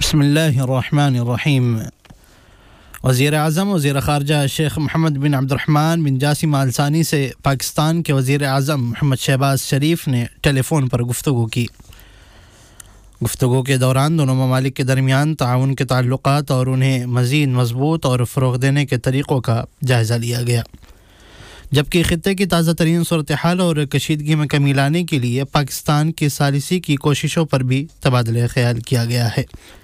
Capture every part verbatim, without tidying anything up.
بسم اللہ الرحمن الرحیم۔ وزیر اعظم وزیر خارجہ شیخ محمد بن عبد الرحمن بن جاسم آل ثانی سے پاکستان کے وزیر اعظم محمد شہباز شریف نے ٹیلی فون پر گفتگو کی۔ گفتگو کے دوران دونوں ممالک کے درمیان تعاون کے تعلقات اور انہیں مزید مضبوط اور فروغ دینے کے طریقوں کا جائزہ لیا گیا، جبکہ خطے کی تازہ ترین صورتحال اور کشیدگی میں کمی لانے کے لیے پاکستان کی ثالثی کی کوششوں پر بھی تبادلہ خیال کیا گیا ہے۔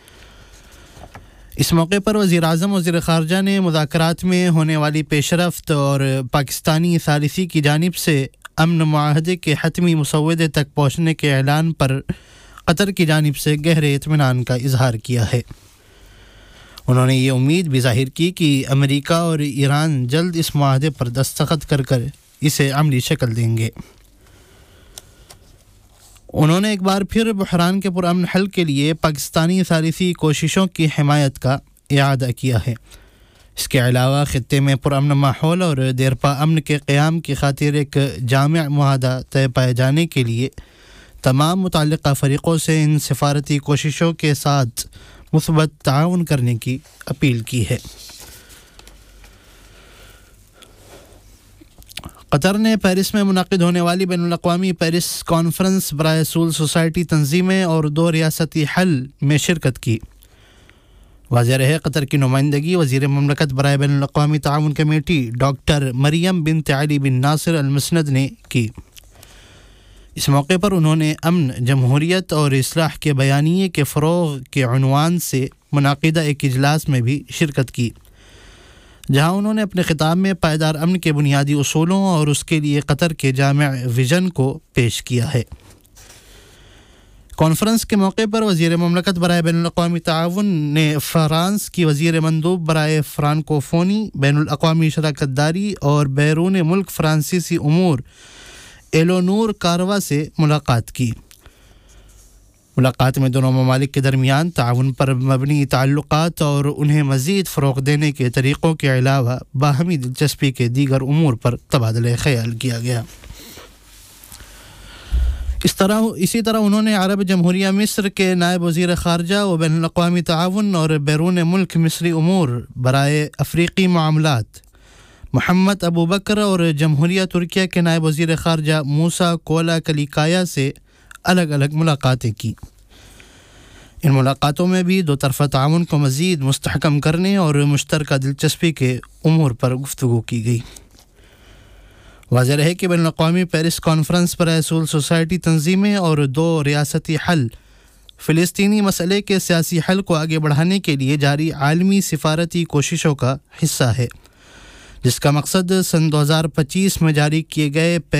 اس موقع پر وزیر اعظم وزیر خارجہ نے مذاکرات میں ہونے والی پیش رفت اور پاکستانی ثالثی کی جانب سے امن معاہدے کے حتمی مسودے تک پہنچنے کے اعلان پر قطر کی جانب سے گہرے اطمینان کا اظہار کیا ہے۔ انہوں نے یہ امید بھی ظاہر کی کہ امریکہ اور ایران جلد اس معاہدے پر دستخط کر کر اسے عملی شکل دیں گے۔ انہوں نے ایک بار پھر بحران کے پرامن حل کے لیے پاکستانی ثالثی کوششوں کی حمایت کا اعادہ کیا ہے۔ اس کے علاوہ خطے میں پرامن ماحول اور دیرپا امن کے قیام کی خاطر ایک جامع معاہدہ طے پائے جانے کے لیے تمام متعلقہ فریقوں سے ان سفارتی کوششوں کے ساتھ مثبت تعاون کرنے کی اپیل کی ہے۔ قطر نے پیرس میں منعقد ہونے والی بین الاقوامی پیرس کانفرنس برائے سول سوسائٹی تنظیمیں اور دو ریاستی حل میں شرکت کی۔ واضح رہے قطر کی نمائندگی وزیر مملکت برائے بین الاقوامی تعاون کمیٹی ڈاکٹر مریم بنت علی بن ناصر المسند نے کی۔ اس موقع پر انہوں نے امن، جمہوریت اور اصلاح کے بیانیے کے فروغ کے عنوان سے منعقدہ ایک اجلاس میں بھی شرکت کی، جہاں انہوں نے اپنے خطاب میں پائیدار امن کے بنیادی اصولوں اور اس کے لیے قطر کے جامع ویژن کو پیش کیا ہے۔ کانفرنس کے موقع پر وزیر مملکت برائے بین الاقوامی تعاون نے فرانس کی وزیر مندوب برائے فرانکوفونی، بین الاقوامی شراکت داری اور بیرون ملک فرانسیسی امور ایلونور کاروا سے ملاقات کی۔ ملاقات میں دونوں ممالک کے درمیان تعاون پر مبنی تعلقات اور انہیں مزید فروغ دینے کے طریقوں کے علاوہ باہمی دلچسپی کے دیگر امور پر تبادلہ خیال کیا گیا۔ اس طرح اسی طرح انہوں نے عرب جمہوریہ مصر کے نائب وزیر خارجہ و بین الاقوامی تعاون اور بیرون ملک مصری امور برائے افریقی معاملات محمد ابو بکر اور جمہوریہ ترکیہ کے نائب وزیر خارجہ موسیٰ کولا کلیکایا سے الگ الگ ملاقاتیں کی۔ ان ملاقاتوں میں بھی دو طرفہ تعاون کو مزید مستحکم کرنے اور مشترکہ دلچسپی کے امور پر گفتگو کی گئی۔ واضح رہے کہ بین الاقوامی پیرس کانفرنس پر سول سوسائٹی تنظیمیں اور دو ریاستی حل فلسطینی مسئلے کے سیاسی حل کو آگے بڑھانے کے لیے جاری عالمی سفارتی کوششوں کا حصہ ہے، جس کا مقصد سن دو ہزار پچیس میں جاری کیے گئے